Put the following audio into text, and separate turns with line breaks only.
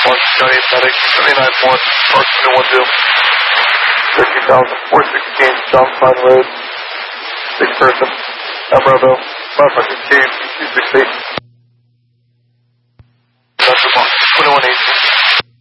Johnny Medic, 79-1, Park 212, 13,416, John Pine Road, 6 person, Bravo, 500 268.